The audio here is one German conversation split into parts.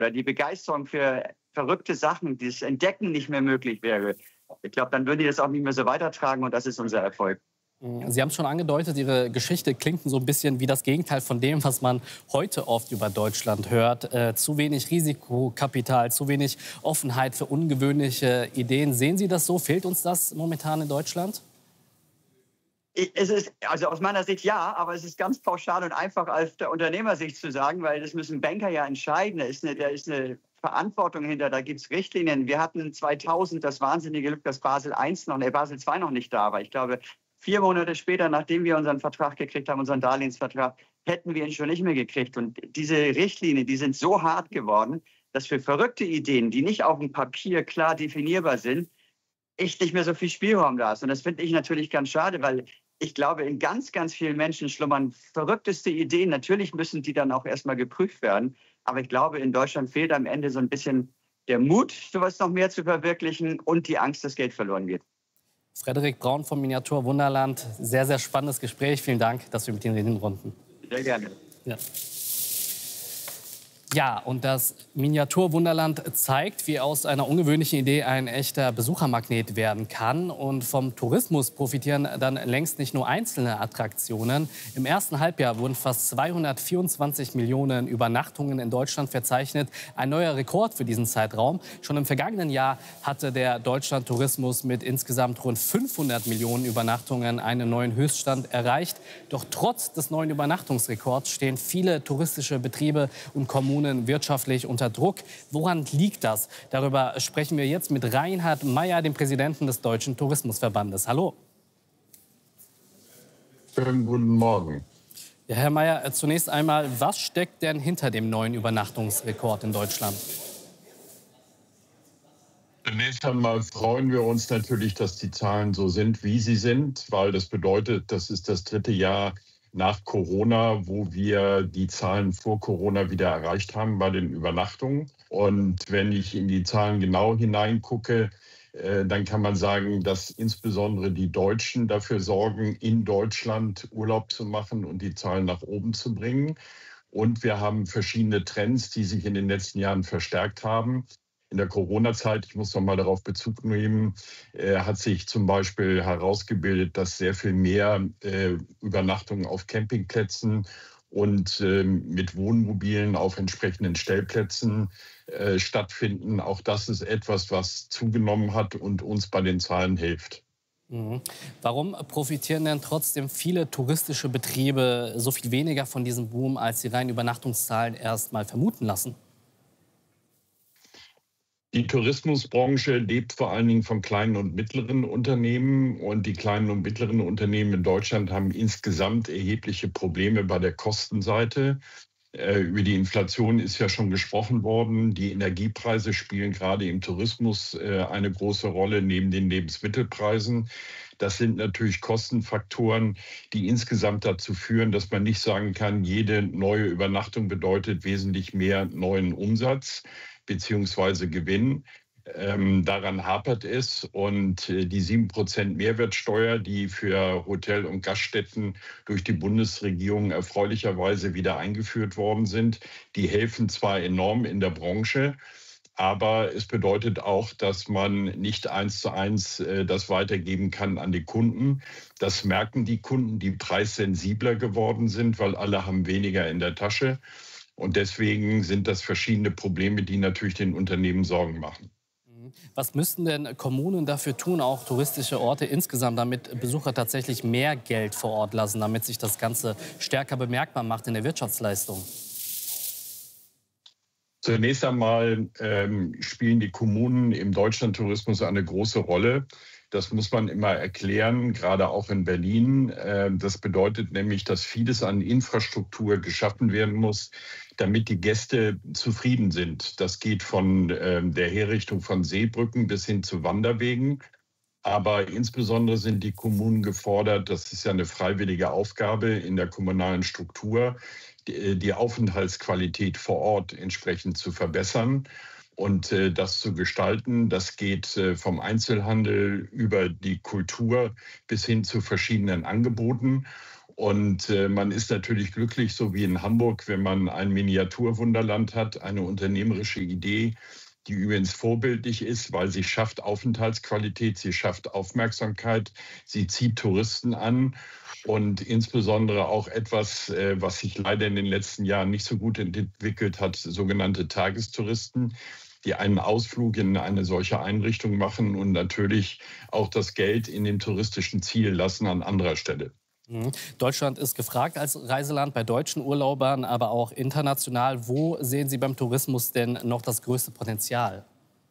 oder die Begeisterung für verrückte Sachen, das Entdecken nicht mehr möglich wäre, ich glaube, dann würden die das auch nicht mehr so weitertragen und das ist unser Erfolg. Sie haben es schon angedeutet, Ihre Geschichte klingt so ein bisschen wie das Gegenteil von dem, was man heute oft über Deutschland hört. Zu wenig Risikokapital, zu wenig Offenheit für ungewöhnliche Ideen. Sehen Sie das so? Fehlt uns das momentan in Deutschland? Es ist, also aus meiner Sicht ja, aber es ist ganz pauschal und einfach aus der Unternehmersicht zu sagen, weil das müssen Banker ja entscheiden. Da ist eine Verantwortung hinter, da gibt es Richtlinien. Wir hatten 2000 das wahnsinnige Glück, dass Basel I Basel II noch nicht da war. Ich glaube, 4 Monate später, nachdem wir unseren Vertrag gekriegt haben, unseren Darlehensvertrag, hätten wir ihn schon nicht mehr gekriegt. Und diese Richtlinien, die sind so hart geworden, dass für verrückte Ideen, die nicht auf dem Papier klar definierbar sind, echt nicht mehr so viel Spielraum da ist. Und das finde ich natürlich ganz schade, weil ich glaube, in ganz, ganz vielen Menschen schlummern verrückteste Ideen. Natürlich müssen die dann auch erstmal geprüft werden. Aber ich glaube, in Deutschland fehlt am Ende so ein bisschen der Mut, sowas noch mehr zu verwirklichen und die Angst, dass Geld verloren geht. Frederik Braun vom Miniatur Wunderland. Sehr, sehr spannendes Gespräch. Vielen Dank, dass wir mit Ihnen reden konnten. Sehr gerne. Ja. Ja, und das Miniatur-Wunderland zeigt, wie aus einer ungewöhnlichen Idee ein echter Besuchermagnet werden kann. Und vom Tourismus profitieren dann längst nicht nur einzelne Attraktionen. Im ersten Halbjahr wurden fast 224 Millionen Übernachtungen in Deutschland verzeichnet. Ein neuer Rekord für diesen Zeitraum. Schon im vergangenen Jahr hatte der Deutschland-Tourismus mit insgesamt rund 500 Millionen Übernachtungen einen neuen Höchststand erreicht. Doch trotz des neuen Übernachtungsrekords stehen viele touristische Betriebe und Kommunen wirtschaftlich unter Druck. Woran liegt das? Darüber sprechen wir jetzt mit Reinhard Meyer, dem Präsidenten des Deutschen Tourismusverbandes. Hallo. Schönen guten Morgen. Ja, Herr Meyer, zunächst einmal, was steckt denn hinter dem neuen Übernachtungsrekord in Deutschland? Zunächst einmal freuen wir uns natürlich, dass die Zahlen so sind, wie sie sind, weil das bedeutet, das ist das 3. Jahr nach Corona, wo wir die Zahlen vor Corona wieder erreicht haben bei den Übernachtungen. Und wenn ich in die Zahlen genau hineingucke, dann kann man sagen, dass insbesondere die Deutschen dafür sorgen, in Deutschland Urlaub zu machen und die Zahlen nach oben zu bringen. Und wir haben verschiedene Trends, die sich in den letzten Jahren verstärkt haben. In der Corona-Zeit, ich muss noch mal darauf Bezug nehmen, hat sich zum Beispiel herausgebildet, dass sehr viel mehr Übernachtungen auf Campingplätzen und mit Wohnmobilen auf entsprechenden Stellplätzen stattfinden. Auch das ist etwas, was zugenommen hat und uns bei den Zahlen hilft. Warum profitieren denn trotzdem viele touristische Betriebe so viel weniger von diesem Boom, als die reinen Übernachtungszahlen erst mal vermuten lassen? Die Tourismusbranche lebt vor allen Dingen von kleinen und mittleren Unternehmen. Und die kleinen und mittleren Unternehmen in Deutschland haben insgesamt erhebliche Probleme bei der Kostenseite. Über die Inflation ist ja schon gesprochen worden. Die Energiepreise spielen gerade im Tourismus eine große Rolle neben den Lebensmittelpreisen. Das sind natürlich Kostenfaktoren, die insgesamt dazu führen, dass man nicht sagen kann, jede neue Übernachtung bedeutet wesentlich mehr neuen Umsatz beziehungsweise Gewinn. Daran hapert es. Und die 7% Mehrwertsteuer, die für Hotel- und Gaststätten durch die Bundesregierung erfreulicherweise wieder eingeführt worden sind, die helfen zwar enorm in der Branche, aber es bedeutet auch, dass man nicht 1:1 das weitergeben kann an die Kunden. Das merken die Kunden, die preissensibler geworden sind, weil alle haben weniger in der Tasche. Und deswegen sind das verschiedene Probleme, die natürlich den Unternehmen Sorgen machen. Was müssten denn Kommunen dafür tun, auch touristische Orte insgesamt, damit Besucher tatsächlich mehr Geld vor Ort lassen, damit sich das Ganze stärker bemerkbar macht in der Wirtschaftsleistung? Zunächst einmal spielen die Kommunen im Deutschlandtourismus eine große Rolle. Das muss man immer erklären, gerade auch in Berlin. Das bedeutet nämlich, dass vieles an Infrastruktur geschaffen werden muss, damit die Gäste zufrieden sind. Das geht von der Herrichtung von Seebrücken bis hin zu Wanderwegen. Aber insbesondere sind die Kommunen gefordert, das ist ja eine freiwillige Aufgabe in der kommunalen Struktur, die Aufenthaltsqualität vor Ort entsprechend zu verbessern und das zu gestalten. Das geht vom Einzelhandel über die Kultur bis hin zu verschiedenen Angeboten. Und man ist natürlich glücklich, so wie in Hamburg, wenn man ein Miniaturwunderland hat, eine unternehmerische Idee, die übrigens vorbildlich ist, weil sie schafft Aufenthaltsqualität, sie schafft Aufmerksamkeit, sie zieht Touristen an und insbesondere auch etwas, was sich leider in den letzten Jahren nicht so gut entwickelt hat, sogenannte Tagestouristen, die einen Ausflug in eine solche Einrichtung machen und natürlich auch das Geld in dem touristischen Ziel lassen an anderer Stelle. Deutschland ist gefragt als Reiseland bei deutschen Urlaubern, aber auch international. Wo sehen Sie beim Tourismus denn noch das größte Potenzial?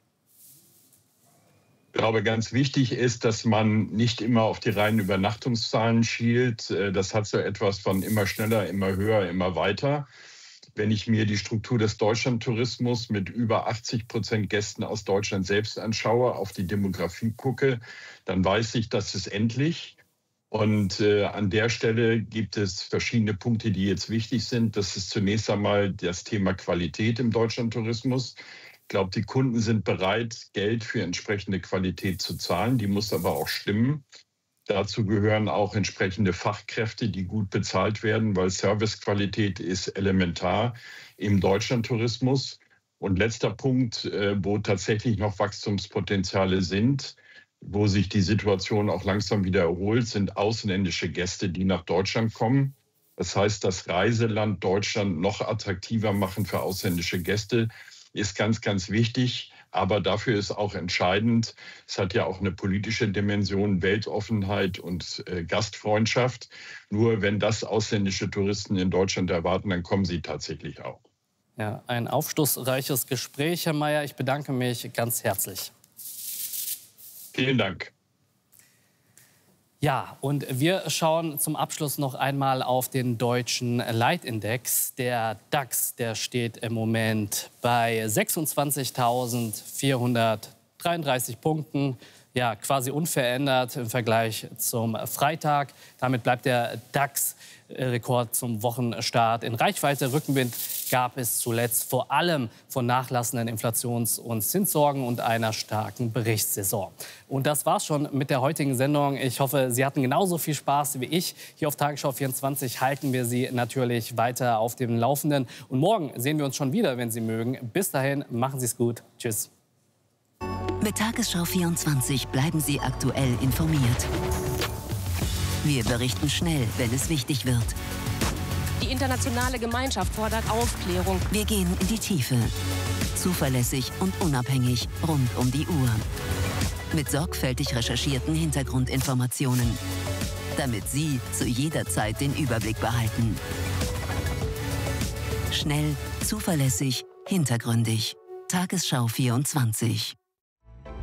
Ich glaube, ganz wichtig ist, dass man nicht immer auf die reinen Übernachtungszahlen schielt. Das hat so etwas von immer schneller, immer höher, immer weiter. Wenn ich mir die Struktur des Deutschlandtourismus mit über 80% Gästen aus Deutschland selbst anschaue, auf die Demografie gucke, dann weiß ich, dass es endlich. Und an der Stelle gibt es verschiedene Punkte, die jetzt wichtig sind. Das ist zunächst einmal das Thema Qualität im Deutschlandtourismus. Ich glaube, die Kunden sind bereit, Geld für entsprechende Qualität zu zahlen. Die muss aber auch stimmen. Dazu gehören auch entsprechende Fachkräfte, die gut bezahlt werden, weil Servicequalität ist elementar im Deutschlandtourismus. Und letzter Punkt, wo tatsächlich noch Wachstumspotenziale sind, wo sich die Situation auch langsam wieder erholt, sind ausländische Gäste, die nach Deutschland kommen. Das heißt, das Reiseland Deutschland noch attraktiver machen für ausländische Gäste ist ganz, ganz wichtig. Aber dafür ist auch entscheidend, es hat ja auch eine politische Dimension, Weltoffenheit und Gastfreundschaft. Nur wenn das ausländische Touristen in Deutschland erwarten, dann kommen sie tatsächlich auch. Ja, ein aufschlussreiches Gespräch, Herr Meyer. Ich bedanke mich ganz herzlich. Vielen Dank. Ja, und wir schauen zum Abschluss noch einmal auf den deutschen Leitindex. Der DAX, der steht im Moment bei 26.433 Punkten. Ja, quasi unverändert im Vergleich zum Freitag. Damit bleibt der DAX-Rekord zum Wochenstart in Reichweite. Rückenwind gab es zuletzt vor allem von nachlassenden Inflations- und Zinssorgen und einer starken Berichtssaison. Und das war's schon mit der heutigen Sendung. Ich hoffe, Sie hatten genauso viel Spaß wie ich. Hier auf Tagesschau 24 halten wir Sie natürlich weiter auf dem Laufenden. Und morgen sehen wir uns schon wieder, wenn Sie mögen. Bis dahin, machen Sie es gut. Tschüss. Mit Tagesschau 24 bleiben Sie aktuell informiert. Wir berichten schnell, wenn es wichtig wird. Die internationale Gemeinschaft fordert Aufklärung. Wir gehen in die Tiefe. Zuverlässig und unabhängig rund um die Uhr. Mit sorgfältig recherchierten Hintergrundinformationen. Damit Sie zu jeder Zeit den Überblick behalten. Schnell, zuverlässig, hintergründig. Tagesschau 24.